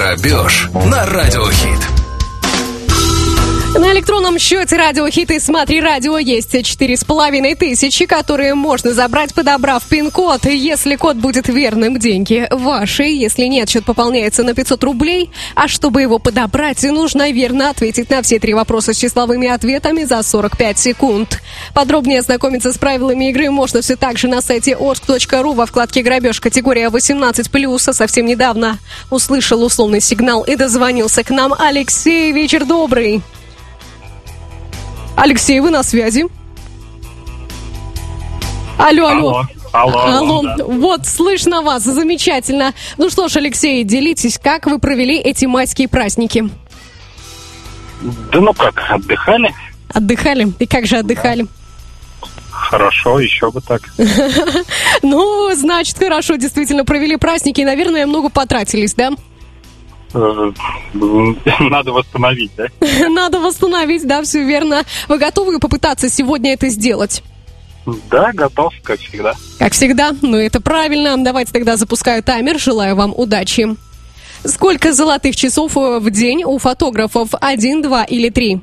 Грабеж на Радиохит. На электронном счете Радиохит и Смотри Радио есть 4500, которые можно забрать, подобрав пин-код. Если код будет верным, деньги ваши. Если нет, счет пополняется на 500 рублей. А чтобы его подобрать, нужно верно ответить на все 3 вопроса с числовыми ответами за 45 секунд. Подробнее ознакомиться с правилами игры можно все так же на сайте orsk.ru во вкладке «Грабеж» категория 18+. Совсем недавно услышал условный сигнал и дозвонился к нам Алексей. Вечер добрый. Алексей, вы на связи? Алло. Да. Вот, слышно вас, замечательно. Ну что ж, Алексей, делитесь, как вы провели эти майские праздники? Да отдыхали. Отдыхали? И как же отдыхали? Хорошо, еще бы так. Ну, значит, хорошо, действительно провели праздники и, наверное, много потратились, да? Надо восстановить, да? Надо восстановить, да, все верно. Вы готовы попытаться сегодня это сделать? Да, готов, как всегда. Как всегда? Ну, это правильно. Давайте тогда запускаю таймер. Желаю вам удачи. Сколько золотых часов в день у фотографов? 1, 2 или 3?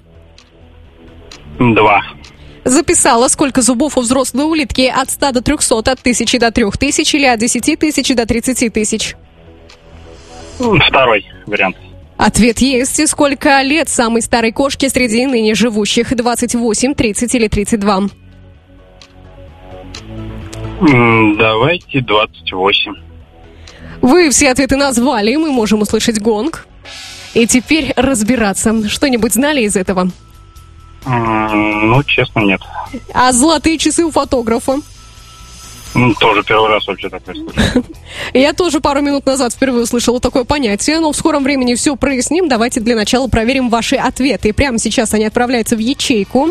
2. Записала. Сколько зубов у взрослой улитки? От 100 до 300, от 1000 до 3000 или от 10 тысяч до 30 тысяч? Второй вариант. Ответ есть. Сколько лет самой старой кошке среди ныне живущих? 28, 30 или 32? Давайте 28. Вы все ответы назвали, мы можем услышать гонг. И теперь разбираться. Что-нибудь знали из этого? Честно, нет. А золотые часы у фотографа? Тоже первый раз вообще такое слышал. Я тоже пару минут назад впервые услышала такое понятие, но в скором времени все проясним. Давайте для начала проверим ваши ответы. И прямо сейчас они отправляются в ячейку.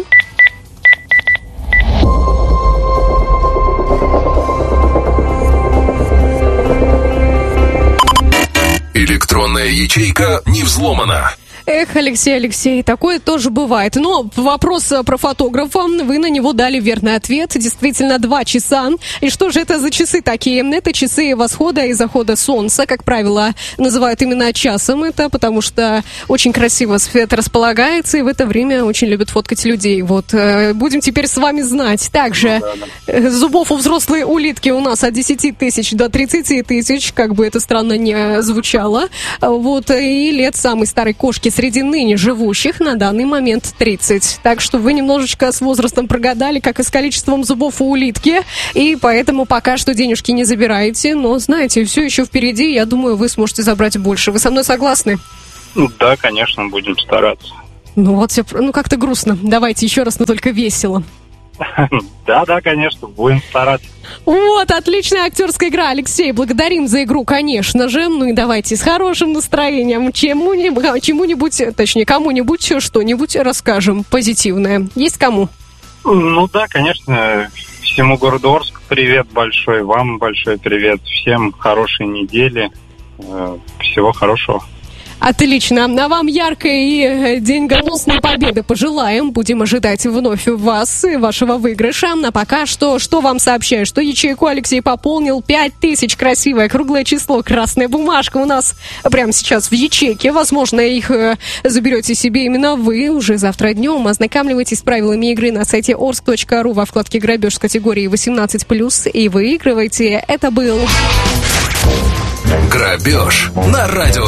Электронная ячейка не взломана. Эх, Алексей, такое тоже бывает. Но вопрос про фотографа, вы на него дали верный ответ. Действительно, 2 часа. И что же это за часы такие? Это часы восхода и захода солнца. Как правило, называют именно часом это, потому что очень красиво свет располагается, и в это время очень любят фоткать людей. Вот, будем теперь с вами знать. Также зубов у взрослой улитки у нас от 10 тысяч до 30 тысяч, как бы это странно не звучало. Вот, и лет самой старой кошки среди ныне живущих на данный момент 30. Так что вы немножечко с возрастом прогадали, как и с количеством зубов у улитки. И поэтому пока что денежки не забираете. Но, знаете, все еще впереди. Я думаю, вы сможете забрать больше. Вы со мной согласны? Да, конечно, будем стараться. Ну вот, как-то грустно. Давайте еще раз, но только весело. Да, конечно, будем стараться. Вот, отличная актерская игра, Алексей. Благодарим за игру, конечно же. Ну и давайте с хорошим настроением чему-нибудь, точнее, кому-нибудь что-нибудь расскажем позитивное. Есть кому? Да, конечно. Всему городу Орск привет большой. Вам большой привет. Всем хорошей недели. Всего хорошего. Отлично. А вам яркой и деньгоносной победы пожелаем. Будем ожидать вновь вас и вашего выигрыша. А пока что вам сообщаю, что ячейку Алексей пополнил 5000. Красивое круглое число. Красная бумажка у нас прямо сейчас в ячейке. Возможно, их заберете себе именно вы уже завтра днем. Ознакомливайтесь с правилами игры на сайте orsk.ru во вкладке «Грабеж» с категории 18+, и выигрывайте. Это был... Грабеж на Радиохит.